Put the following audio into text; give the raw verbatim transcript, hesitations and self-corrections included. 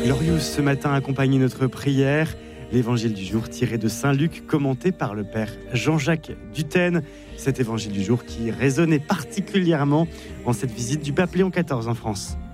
Glorious ce matin accompagne notre prière. L'évangile du jour tiré de Saint Luc, commenté par le père Jean-Jacques Dutène. Cet évangile du jour qui résonnait particulièrement en cette visite du pape Léon quatorze en France.